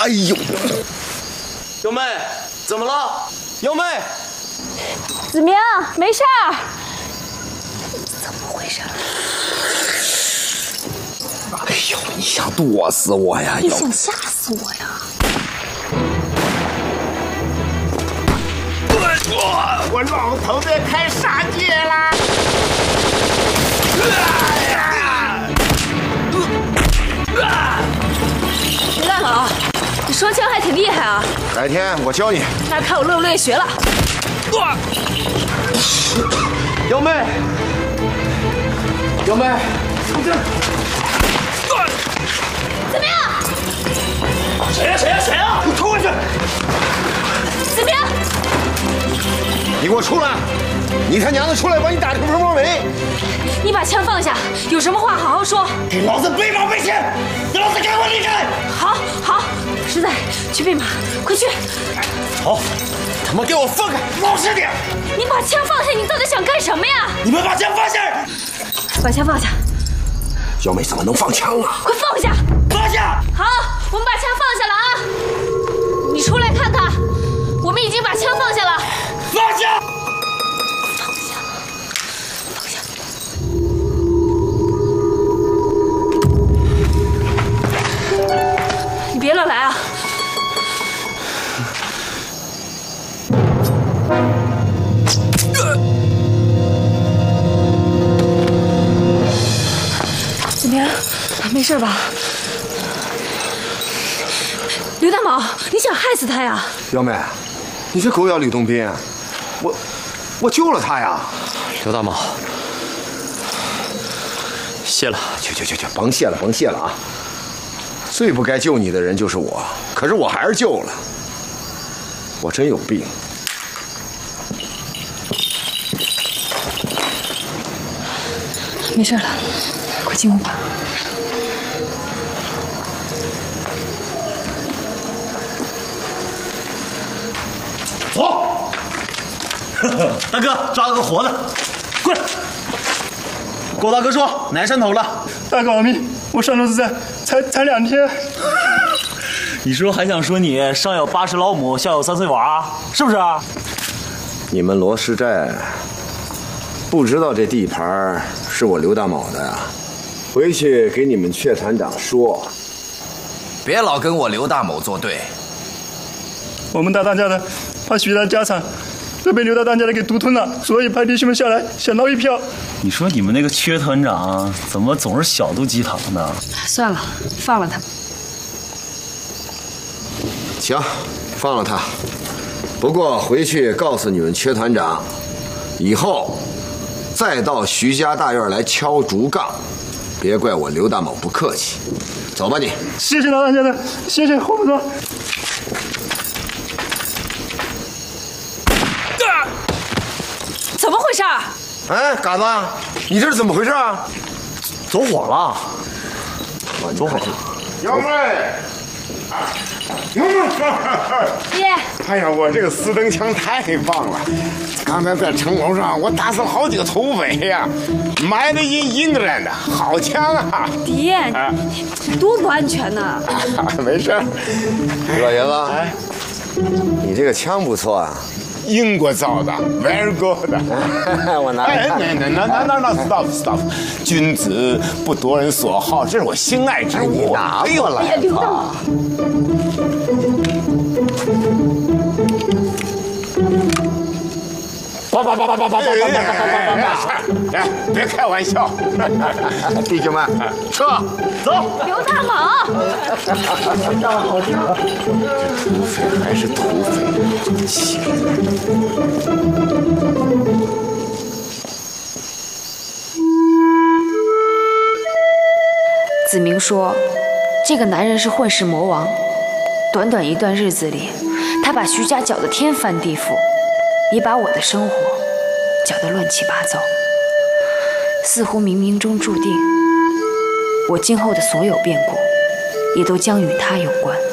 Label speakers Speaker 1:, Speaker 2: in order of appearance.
Speaker 1: 哎呦，
Speaker 2: 幺妹，怎么了？幺妹，
Speaker 3: 子明，没事儿。
Speaker 4: 怎么回事？
Speaker 1: 哎呦，你想剁死我呀？
Speaker 4: 你想吓死我呀？
Speaker 5: 我老头子开杀戒啦！
Speaker 3: 刘大佬，你双枪还挺厉害啊！
Speaker 5: 改天我教你。
Speaker 3: 那看我乐不乐意学了。
Speaker 2: 幺妹，幺妹，出这！
Speaker 3: 子明，
Speaker 2: 谁呀？谁呀？谁呀？
Speaker 5: 你冲过去！
Speaker 3: 子明，
Speaker 5: 你给我出来！你他娘的出来，把你打成蜂窝煤！
Speaker 3: 你把枪放下，有什么话好好说。
Speaker 5: 给老子背马背前！给老子赶快离开！
Speaker 3: 好，好，实在去备马，快去！
Speaker 5: 好，他妈给我放开！老实点！
Speaker 3: 你把枪放下，你到底想干什么呀？
Speaker 5: 你们把枪放下！
Speaker 3: 把枪放下！
Speaker 5: 幺妹怎么能放枪啊？
Speaker 3: 快放下！
Speaker 5: 放下！
Speaker 3: 好，我们把枪放下了啊！你出来看看，我们已经把枪放下了。
Speaker 5: 放下！
Speaker 3: 放下！你别乱来啊！子明，没事吧？刘大毛，你想害死他呀？
Speaker 5: 幺妹，你这狗咬吕洞宾，我救了他呀！
Speaker 2: 刘大毛，谢了。
Speaker 5: 去，甭谢了，甭谢了啊！最不该救你的人就是我，可是我还是救了。我真有病。
Speaker 3: 没事了，快进屋吧。
Speaker 6: 走！大哥，抓了个活的，过来！郭大哥说哪山头了？
Speaker 7: 大哥饶命！我上周子才2天。
Speaker 6: 你是不是还想说你上有80老母，下有3岁娃，是不是？
Speaker 5: 你们罗氏寨不知道这地盘是我刘大卯的呀？回去给你们阙团长说，
Speaker 1: 别老跟我刘大某作对。
Speaker 7: 我们大当家的怕徐大家产都被刘大当家的给独吞了，所以派弟兄们下来想捞一票。
Speaker 6: 你说你们那个阙团长怎么总是小肚鸡肠呢？
Speaker 4: 算了，放了他。
Speaker 5: 行，放了他。不过回去告诉你们阙团长，以后再到徐家大院来敲竹杠，别怪我刘大某不客气。走吧你。
Speaker 7: 谢谢大当家的，谢谢侯部长。
Speaker 3: 怎么回事？
Speaker 5: 哎，嘎子，你这是怎么回事啊？
Speaker 6: 走火了，走火了。
Speaker 5: 幺妹，
Speaker 3: 爹，
Speaker 5: 哎呀，我这个四灯枪太棒了！刚才在城楼上，我打死好几个土匪呀，买的英格兰的好枪啊！
Speaker 3: 爹，多不安全呢！
Speaker 5: 没事，老爷子，你这个枪不错啊。英国造的 ，very good。我拿来看。那 stop， 君子不夺人所好，这是我心爱之物。你拿过来吧。来，别开玩笑，弟兄们，撤，走。
Speaker 3: 刘大毛，
Speaker 5: 这土匪还是土匪，气人。
Speaker 4: 子明说，这个男人是混世魔王。短短一段日子里，他把徐家搅得天翻地覆，也把我的生活搅得乱七八糟。似乎冥冥中注定，我今后的所有变故，也都将与他有关。